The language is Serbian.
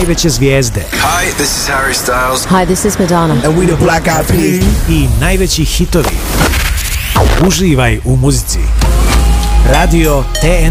najveće zvijezde. Hi, this is Harry Styles. Hi, this is Madonna. And we the Black Eyed Peas. I najveći hitovi. Uživaj u muzici. Radio TNT.